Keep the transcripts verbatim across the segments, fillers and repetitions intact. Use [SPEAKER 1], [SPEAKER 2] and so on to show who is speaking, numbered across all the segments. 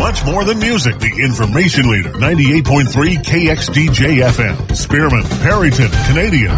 [SPEAKER 1] much more than music. The information leader, ninety-eight point three K X D J F M. Spearman, Perryton, Canadian.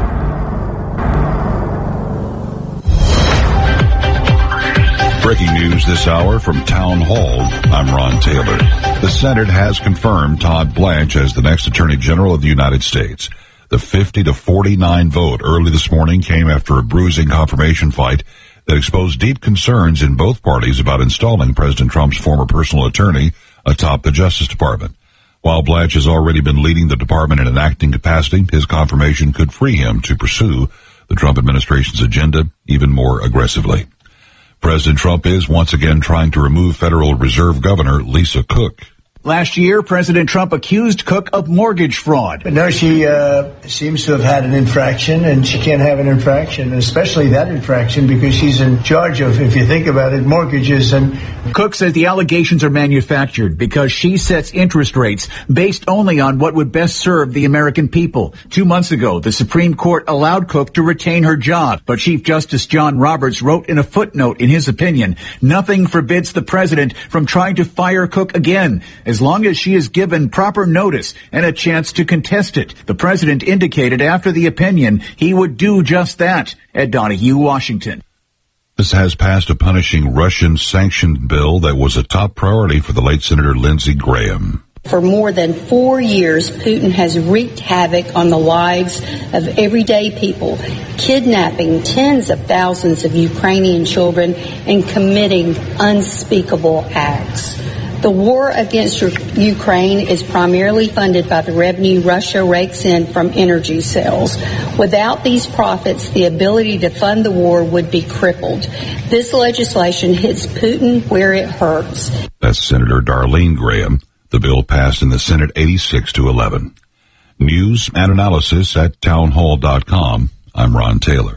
[SPEAKER 2] Breaking news this hour from Town Hall. I'm Ron Taylor. The Senate has confirmed Todd Blanche as the next Attorney General of the United States. The fifty to forty-nine vote early this morning came after a bruising confirmation fight that exposed deep concerns in both parties about installing President Trump's former personal attorney atop the Justice Department. While Blanche has already been leading the department in an acting capacity, his confirmation could free him to pursue the Trump administration's agenda even more aggressively. President Trump is once again trying to remove Federal Reserve Governor Lisa Cook.
[SPEAKER 3] Last year, President Trump accused Cook of mortgage fraud.
[SPEAKER 4] But no, she uh, seems to have had an infraction, and she can't have an infraction, especially that infraction, because she's in charge of, if you think about it, mortgages. And
[SPEAKER 3] Cook says the allegations are manufactured because she sets interest rates based only on what would best serve the American people. Two months ago, the Supreme Court allowed Cook to retain her job, but Chief Justice John Roberts wrote in a footnote in his opinion, nothing forbids the president from trying to fire Cook again, as long as she is given proper notice and a chance to contest it. The president indicated after the opinion he would do just that. Ed Donahue, Washington.
[SPEAKER 2] This has passed a punishing Russian sanctioned bill that was a top priority for the late Senator Lindsey Graham.
[SPEAKER 5] For more than four years, Putin has wreaked havoc on the lives of everyday people, kidnapping tens of thousands of Ukrainian children and committing unspeakable acts. The war against Ukraine is primarily funded by the revenue Russia rakes in from energy sales. Without these profits, the ability to fund the war would be crippled. This legislation hits Putin where it hurts.
[SPEAKER 2] That's Senator Darlene Graham. The bill passed in the Senate eighty-six to eleven. News and analysis at townhall dot com. I'm Ron Taylor.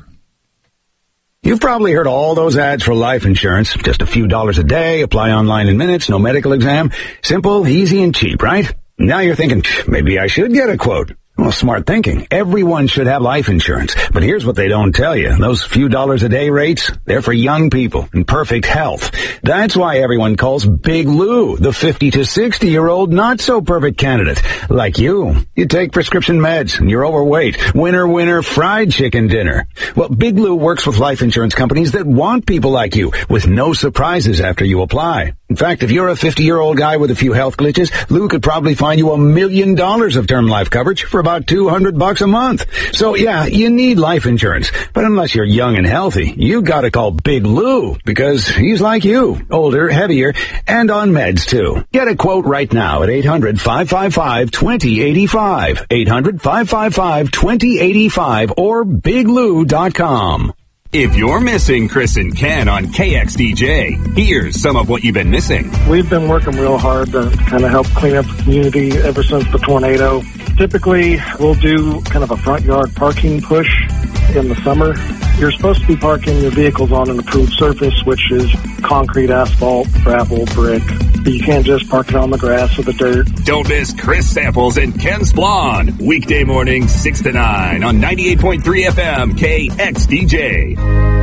[SPEAKER 6] You've probably heard all those ads for life insurance. Just a few dollars a day, apply online in minutes, no medical exam. Simple, easy, and cheap, right? Now you're thinking, maybe I should get a quote. Well, smart thinking. Everyone should have life insurance. But here's what they don't tell you. Those few dollars a day rates, they're for young people in perfect health. That's why everyone calls Big Lou the fifty to sixty year old not so perfect candidate. Like you. You take prescription meds and you're overweight. Winner, winner, fried chicken dinner. Well, Big Lou works with life insurance companies that want people like you with no surprises after you apply. In fact, if you're a fifty year old guy with a few health glitches, Lou could probably find you a million dollars of term life coverage for about two hundred bucks a month. So yeah, you need life insurance. But unless you're young and healthy, you gotta call Big Lou because he's like you, older, heavier, and on meds too. Get a quote right now at eight hundred, five five five, two oh eight five. eight hundred, five five five, two oh eight five or big lou dot com.
[SPEAKER 7] If you're missing Chris and Ken on K X D J, here's some of what you've been missing.
[SPEAKER 8] We've been working real hard to kind of help clean up the community ever since the tornado. Typically, we'll do kind of a front yard parking push in the summer. You're supposed to be parking your vehicles on an approved surface, which is concrete, asphalt, gravel, brick. But you can't just park it on the grass or the dirt.
[SPEAKER 7] Don't miss Chris Samples and Ken Splon. Weekday mornings, six to nine on ninety-eight point three F M K X D J.